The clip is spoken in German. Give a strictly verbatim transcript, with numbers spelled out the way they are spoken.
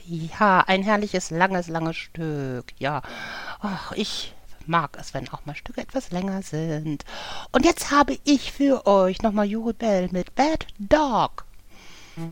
Ja, ein herrliches, langes, langes Stück. Ja, ach, ich mag es, wenn auch mal Stücke etwas länger sind. Und jetzt habe ich für euch nochmal Juri Bell mit Bad Dog.